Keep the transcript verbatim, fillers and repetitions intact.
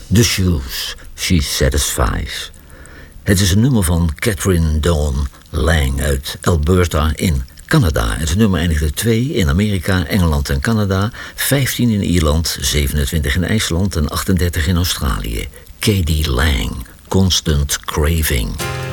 The Shoes, She Satisfies. Het is een nummer van Catherine Dawn Lang uit Alberta in Canada. Het nummer eindigde twee in Amerika, Engeland en Canada, vijftien in Ierland, zevenentwintig in IJsland en achtendertig in Australië. K D Lang, Constant Craving.